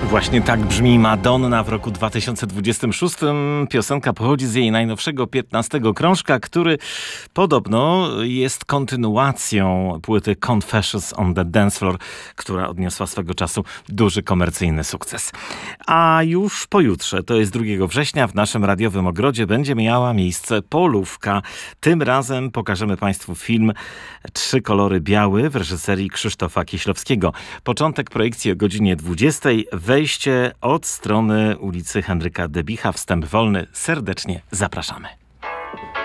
Właśnie tak brzmi Madonna w roku 2026. Piosenka pochodzi z jej najnowszego 15 krążka, który podobno jest kontynuacją płyty Confessions on the Dance Floor, która odniosła swego czasu duży komercyjny sukces. A już pojutrze, to jest 2 września, w naszym radiowym ogrodzie będzie miała miejsce polówka. Tym razem pokażemy Państwu film 3 kolory biały w reżyserii Krzysztofa Kieślowskiego. Początek projekcji o godzinie 20. Wejście od strony ulicy Henryka Debicha. Wstęp wolny. Serdecznie zapraszamy.